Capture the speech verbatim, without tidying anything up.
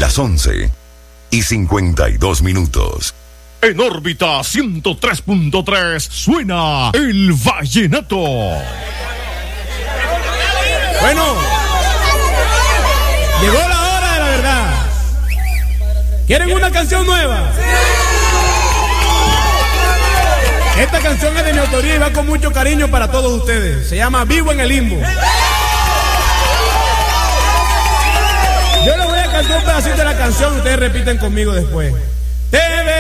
Las once y cincuenta y dos minutos. En órbita ciento tres punto tres suena el vallenato. Bueno, llegó la hora de la verdad. ¿Quieren una canción nueva? Esta canción es de mi autoría y va con mucho cariño para todos ustedes. Se llama Vivo en el Limbo. Yo les voy a cantar un pedacito de la canción y ustedes repiten conmigo después.